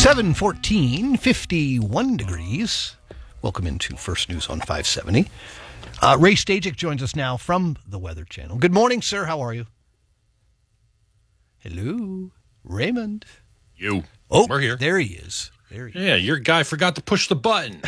7:14, 51 degrees. Welcome into First News on 570. Ray Stajic joins us now from the Weather Channel. Good morning, sir. How are you? Hello, Raymond. Oh, we're here. There he is. Yeah, your guy forgot to push the button.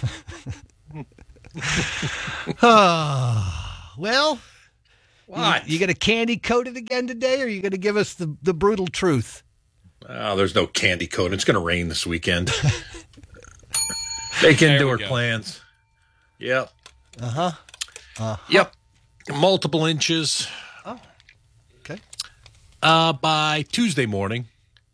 Well, what? You going to candy coat it again today, or are you going to give us the brutal truth? Oh, there's no candy coat. It's going to rain this weekend. They can do our plans. Yep. Yep. Multiple inches. Oh, okay. By Tuesday morning,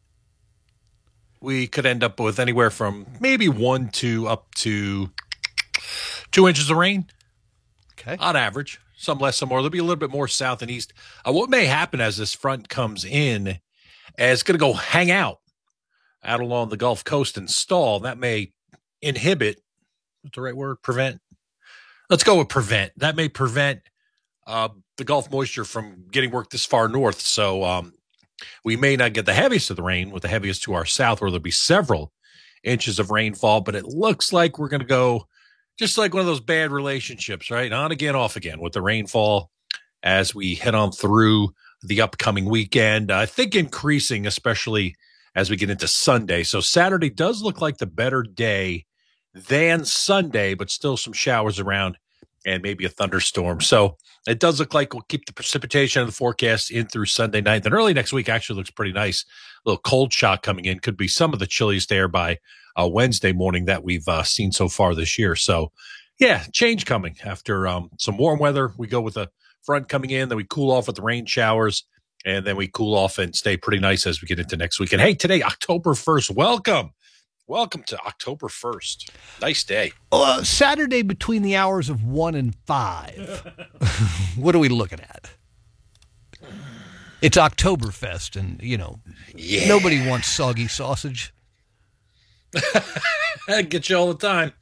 we could end up with anywhere from maybe 1 to up to 2 inches of rain. Okay. On average. Some less, some more. There'll be a little bit more south and east. What may happen as this front comes in, it's going to go hang out along the Gulf Coast and stall. That may inhibit, what's the right word? Prevent? Let's go with prevent. That may prevent the Gulf moisture from getting work this far north. So we may not get the heaviest of the rain, with the heaviest to our south, where there'll be several inches of rainfall. But it looks like we're going to go just like one of those bad relationships, right? On again, off again with the rainfall as we head on through the upcoming weekend. I think increasing, especially as we get into Sunday. So Saturday does look like the better day than Sunday, but still some showers around and maybe a thunderstorm. So it does look like we'll keep the precipitation of the forecast in through Sunday night. Then early next week actually looks pretty nice. A little cold shot coming in. Could be some of the chilliest air by Wednesday morning that we've seen so far this year. So, yeah, change coming after some warm weather. We go with a front coming in, then we cool off with the rain showers, and then we cool off and stay pretty nice as we get into next week. And hey, today, October 1st, welcome. Welcome to October 1st. Nice day. Saturday between the hours of 1 and 5. What are we looking at? It's Oktoberfest, and, nobody wants soggy sausage. I get you all the time.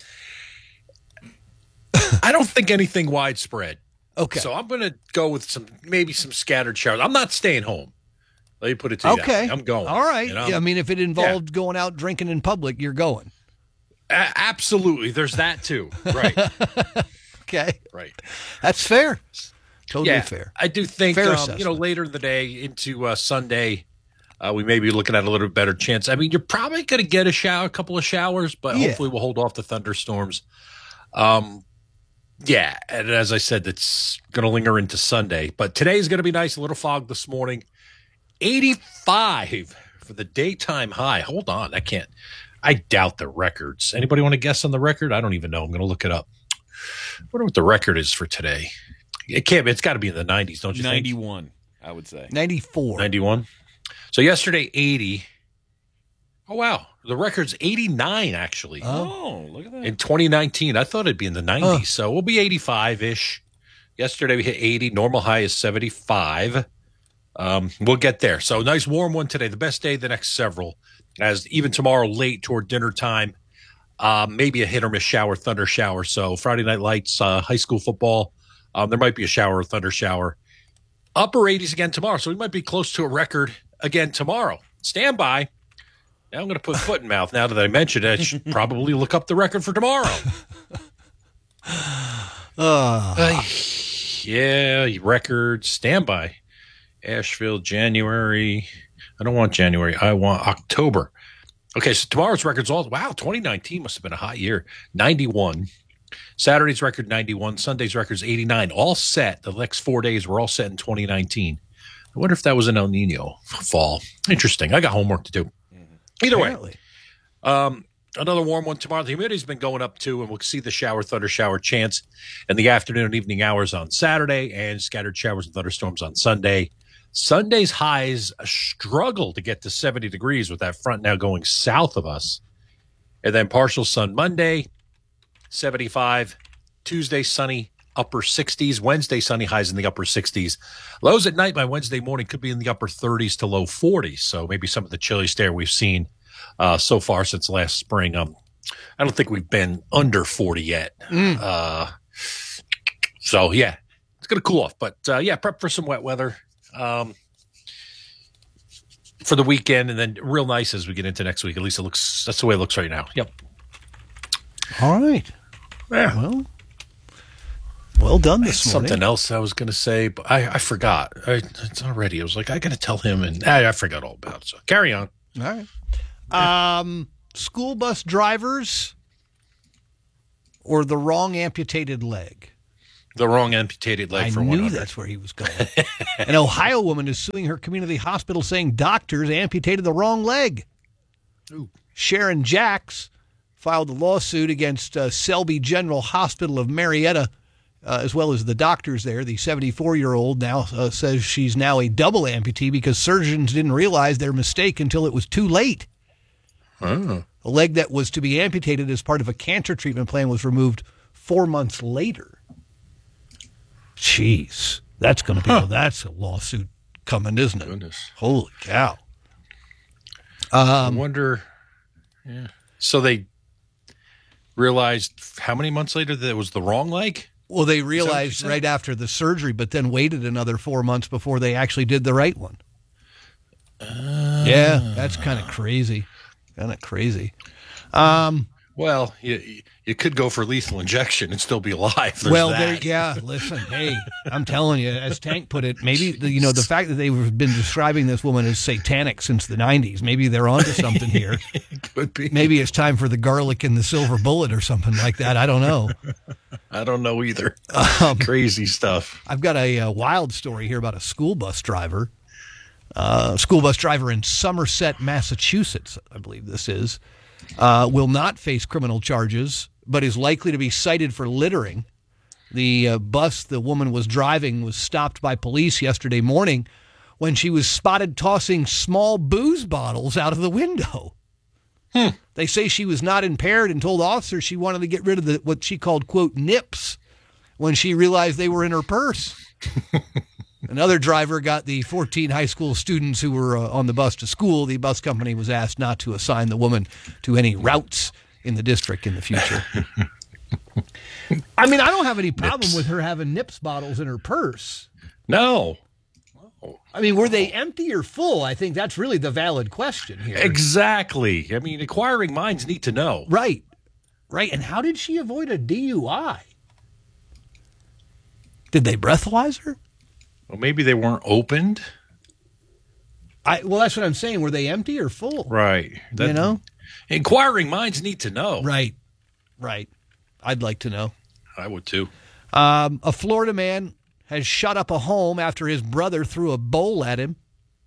I don't think anything widespread. Okay. So I'm going to go with maybe some scattered showers. I'm not staying home. Let me put it to you. Okay. I'm going. All right. Yeah, I mean, if it involved going out drinking in public, you're going. Absolutely. There's that too. Right. Okay. Right. That's fair. Totally fair. I do think, later in the day into Sunday, we may be looking at a little bit better chance. I mean, you're probably going to get a couple of showers, but hopefully we'll hold off the thunderstorms. And as I said, it's going to linger into Sunday. But today's going to be nice. A little fog this morning. 85 for the daytime high. Hold on. I doubt the records. Anybody want to guess on the record? I don't even know. I'm going to look it up. I wonder what the record is for today. It's got to be in the 90s, don't you 91, think? I would say. 94. 91. So yesterday, 80. Oh, wow. The record's 89, actually. Oh, look at that. In 2019. I thought it'd be in the 90s. So we'll be 85-ish. Yesterday, we hit 80. Normal high is 75. We'll get there. So nice warm one today. The best day the next several. As even tomorrow late toward dinner time, maybe a hit or miss shower, thunder shower. So Friday Night Lights, high school football, there might be a shower or thunder shower. Upper 80s again tomorrow. So we might be close to a record again tomorrow. Stand by. Now I'm going to put foot in mouth. Now that I mentioned it, I should probably look up the record for tomorrow. Record. Stand by. Asheville, January. I don't want January. I want October. Okay, so tomorrow's record's 2019 must have been a hot year. 91. Saturday's record, 91. Sunday's record's 89. All set. The next 4 days were all set in 2019. I wonder if that was an El Nino fall. Interesting. I got homework to do. Either way. Another warm one tomorrow. The humidity's been going up too, and we'll see the thunder shower chance in the afternoon and evening hours on Saturday, and scattered showers and thunderstorms on Sunday. Sunday's highs struggle to get to 70 degrees with that front now going south of us. And then partial sun Monday, 75. Tuesday, sunny, upper 60s. Wednesday, sunny, highs in the upper 60s. Lows at night by Wednesday morning could be in the upper 30s to low 40s. So maybe some of the chilliest air we've seen so far since last spring. I don't think we've been under 40 yet. So, yeah, it's going to cool off. But, prep for some wet weather. for the weekend, and then real nice as we get into next week. At least that's the way it looks right now. Yep. All right. Yeah. Well done this morning. Something else I was going to say, but I forgot. It's already. I was like, I got to tell him, and I forgot all about it. So carry on. All right. Yeah. School bus drivers or the wrong amputated leg? The wrong amputated leg for 100. I knew that's where he was going. An Ohio woman is suing her community hospital saying doctors amputated the wrong leg. Ooh. Sharon Jacks filed a lawsuit against Selby General Hospital of Marietta, as well as the doctors there. The 74-year-old now says she's now a double amputee because surgeons didn't realize their mistake until it was too late. Oh. A leg that was to be amputated as part of a cancer treatment plan was removed 4 months later. Jeez, that's going to be that's a lawsuit coming, isn't it? Goodness. Holy cow. I wonder. Yeah. So they realized how many months later that it was the wrong leg? Well, they realized right after the surgery, but then waited another 4 months before they actually did the right one. Yeah, that's kind of crazy. Well, you could go for lethal injection and still be alive. Listen, hey, I'm telling you, as Tank put it, maybe the fact that they've been describing this woman as satanic since the 90s, maybe they're onto something here. Could be. Maybe it's time for the garlic and the silver bullet or something like that. I don't know. I don't know either. Crazy stuff. I've got a wild story here about a school bus driver. School bus driver in Somerset, Massachusetts, I believe this is. Will not face criminal charges, but is likely to be cited for littering. The bus the woman was driving was stopped by police yesterday morning when she was spotted tossing small booze bottles out of the window. They say she was not impaired and told officers she wanted to get rid of what she called, quote, nips when she realized they were in her purse. Another driver got the 14 high school students who were on the bus to school. The bus company was asked not to assign the woman to any routes in the district in the future. I mean, I don't have any problem with her having nips bottles in her purse. No. I mean, were they empty or full? I think that's really the valid question here. Exactly. I mean, inquiring minds need to know. Right. And how did she avoid a DUI? Did they breathalyze her? Well, maybe they weren't opened. Well, that's what I'm saying. Were they empty or full? Right. Inquiring minds need to know. Right. I'd like to know. I would too. A Florida man has shut up a home after his brother threw a bowl at him.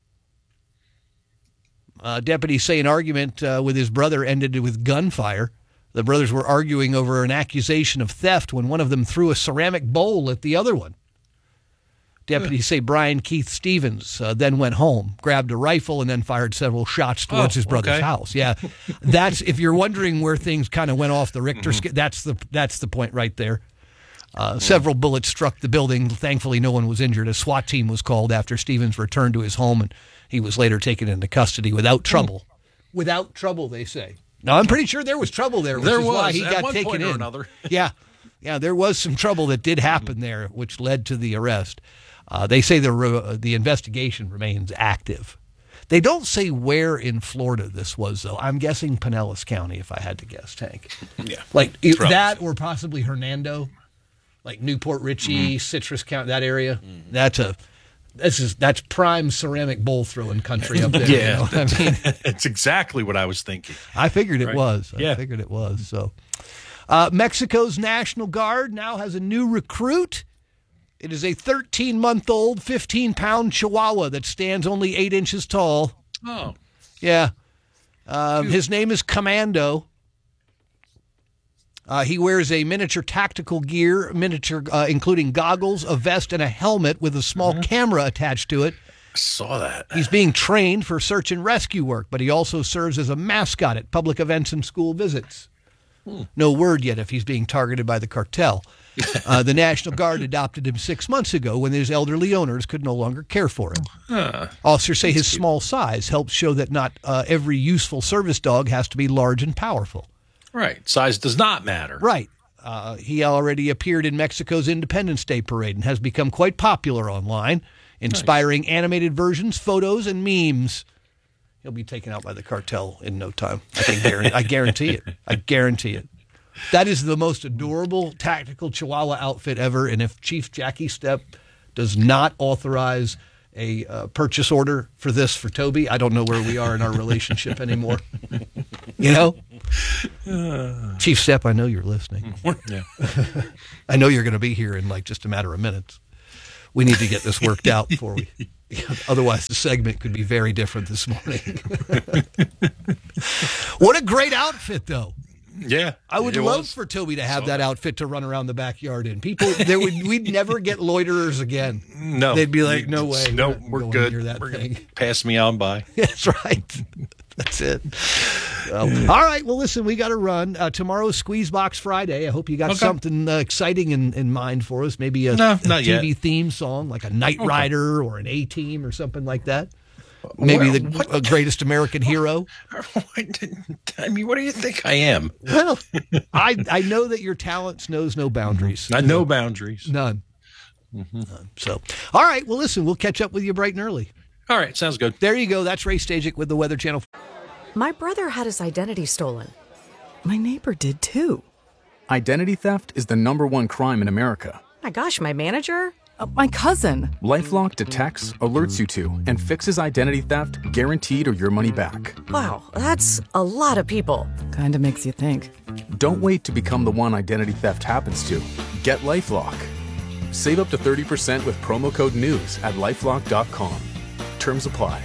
Deputies say an argument with his brother ended with gunfire. The brothers were arguing over an accusation of theft when one of them threw a ceramic bowl at the other one. Deputies say Brian Keith Stevens then went home, grabbed a rifle, and then fired several shots towards his brother's house. Yeah, that's if you're wondering where things kind of went off the Richter scale. That's the point right there. Several bullets struck the building. Thankfully, no one was injured. A SWAT team was called after Stevens returned to his home, and he was later taken into custody without trouble. Without trouble, they say. Now, I'm pretty sure there was trouble there, which is why he got taken in. Yeah, there was some trouble that did happen there, which led to the arrest. They say the investigation remains active. They don't say where in Florida this was, though. I'm guessing Pinellas County, if I had to guess, Tank. Yeah. Like that or possibly Hernando, like Newport Richey, Citrus County, that area. That's prime ceramic bowl throwing country up there. Yeah. You know? I mean, it's exactly what I was thinking. I figured it was. Yeah. I figured it was. So, Mexico's National Guard now has a new recruit. It is a 13-month-old, 15-pound Chihuahua that stands only 8 inches tall. Oh. Yeah. His name is Commando. He wears a miniature tactical gear, including goggles, a vest, and a helmet with a small camera attached to it. I saw that. He's being trained for search and rescue work, but he also serves as a mascot at public events and school visits. No word yet if he's being targeted by the cartel. The National Guard adopted him 6 months ago when his elderly owners could no longer care for him. Officers say his small size helps show that not every useful service dog has to be large and powerful. Right. Size does not matter. Right. He already appeared in Mexico's Independence Day parade and has become quite popular online, inspiring animated versions, photos, and memes. He'll be taken out by the cartel in no time. I guarantee it. I guarantee it. That is the most adorable tactical Chihuahua outfit ever. And if Chief Jackie Stepp does not authorize a purchase order for this for Toby, I don't know where we are in our relationship anymore. You know? Chief Stepp, I know you're listening. Yeah. I know you're going to be here in like just a matter of minutes. We need to get this worked out before we... Otherwise, the segment could be very different this morning. What a great outfit, though. Yeah. I would love for Toby to have that outfit to run around the backyard in. We'd never get loiterers again. No. They'd be like, no way. No, we're good. We're going to pass me on by. That's right. That's it. All right. Well, listen, we got to run. Tomorrow's Squeeze Box Friday. I hope you got something exciting in mind for us. Maybe a TV theme song, like a Knight Rider or an A-Team or something like that. Maybe the greatest American hero. I mean, what do you think I am? Well, I know that your talents knows no boundaries. No boundaries. None. None. So, all right. Well, listen, we'll catch up with you bright and early. All right. Sounds good. There you go. That's Ray Stajic with the Weather Channel. My brother had his identity stolen. My neighbor did too. Identity theft is the #1 crime in America. My gosh, my manager? My cousin. LifeLock detects, alerts you to, and fixes identity theft guaranteed or your money back. Wow, that's a lot of people. Kinda makes you think. Don't wait to become the one identity theft happens to. Get LifeLock. Save up to 30% with promo code NEWS at LifeLock.com. Terms apply.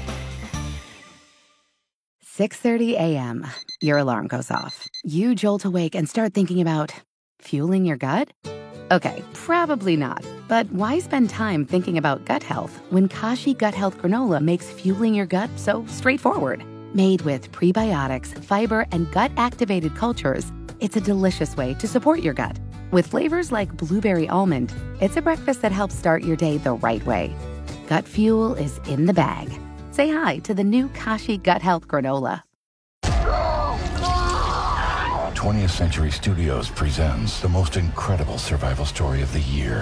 6:30 a.m. Your alarm goes off. You jolt awake and start thinking about fueling your gut? Okay, probably not. But why spend time thinking about gut health when Kashi Gut Health Granola makes fueling your gut so straightforward? Made with prebiotics, fiber, and gut-activated cultures, it's a delicious way to support your gut. With flavors like blueberry almond, it's a breakfast that helps start your day the right way. Gut fuel is in the bag. Say hi to the new Kashi Gut Health Granola. 20th Century Studios presents the most incredible survival story of the year.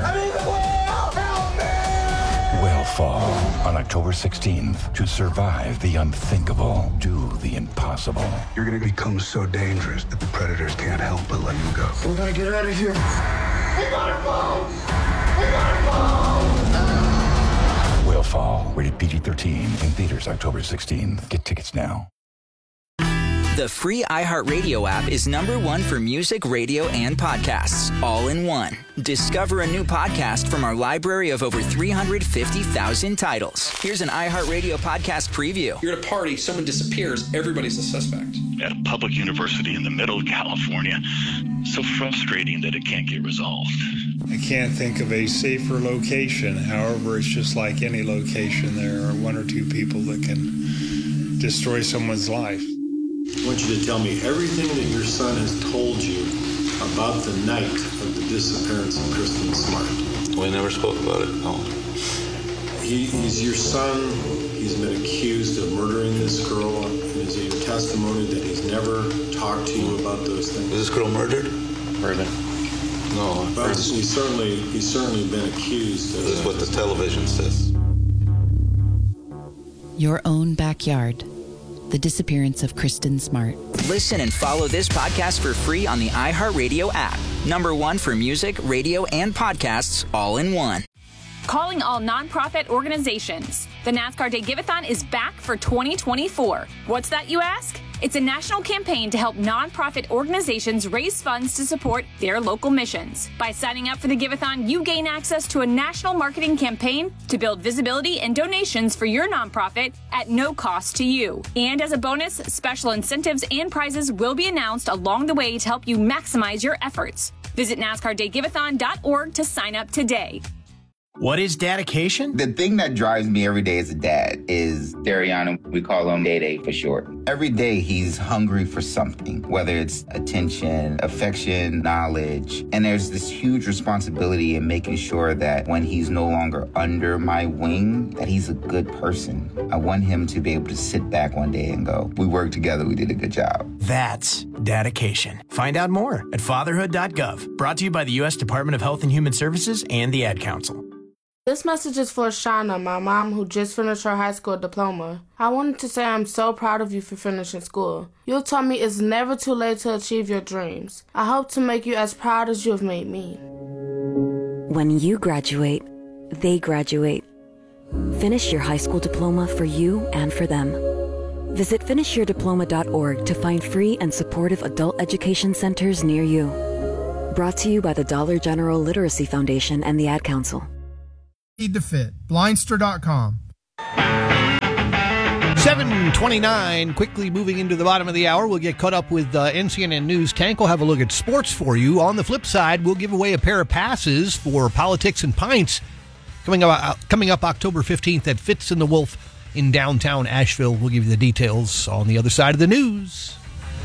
Whale on October 16th. To survive the unthinkable, do the impossible. You're gonna become so dangerous that the predators can't help but let you go. We gotta get out of here. We gotta go! We gotta go! Whale Fall, rated PG-13, in theaters October 16th. Get tickets now. The free iHeartRadio app is #1 for music, radio, and podcasts, all in one. Discover a new podcast from our library of over 350,000 titles. Here's an iHeartRadio podcast preview. You're at a party, someone disappears, everybody's a suspect. At a public university in the middle of California. So frustrating that it can't get resolved. I can't think of a safer location. However, it's just like any location. There are 1 or 2 people that can destroy someone's life. I want you to tell me everything that your son has told you about the night of the disappearance of Kristen Smart. We never spoke about it, no. He's your son. He's been accused of murdering this girl. And is it your testimony that he's never talked to you about those things? Was this girl murdered? Murdered. No. But he's certainly been accused. This is what the television says. Your own backyard. The disappearance of Kristen Smart. Listen and follow this podcast for free on the iHeartRadio app. #1 for music, radio, and podcasts, all in one. Calling all nonprofit organizations. The NASCAR Day Give-A-thon is back for 2024. What's that, you ask? It's a national campaign to help nonprofit organizations raise funds to support their local missions. By signing up for the Give-A-thon, you gain access to a national marketing campaign to build visibility and donations for your nonprofit at no cost to you. And as a bonus, special incentives and prizes will be announced along the way to help you maximize your efforts. Visit NASCARDayGiveathon.org to sign up today. What is dedication? The thing that drives me every day as a dad is Dariano. We call him Day Day for short. Every day he's hungry for something, whether it's attention, affection, knowledge. And there's this huge responsibility in making sure that when he's no longer under my wing, that he's a good person. I want him to be able to sit back one day and go, we worked together, we did a good job. That's dedication. Find out more at fatherhood.gov. Brought to you by the U.S. Department of Health and Human Services and the Ad Council. This message is for Shauna, my mom, who just finished her high school diploma. I wanted to say I'm so proud of you for finishing school. You taught me it's never too late to achieve your dreams. I hope to make you as proud as you have made me. When you graduate, they graduate. Finish your high school diploma for you and for them. Visit finishyourdiploma.org to find free and supportive adult education centers near you. Brought to you by the Dollar General Literacy Foundation and the Ad Council. Need to fit. Blindster.com. 7:29, quickly moving into the bottom of the hour. We'll get caught up with NCNN News. Tank will have a look at sports for you. On the flip side, we'll give away a pair of passes for Politics and Pints coming up October 15th at Fitz and the Wolf in downtown Asheville. We'll give you the details on the other side of the news.